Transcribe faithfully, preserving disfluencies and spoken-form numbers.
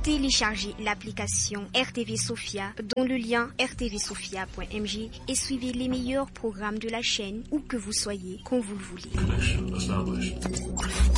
Téléchargez l'application R T V Sophia dans le lien r t v sophia point m j et suivez les meilleurs programmes de la chaîne où que vous soyez, quand vous le voulez.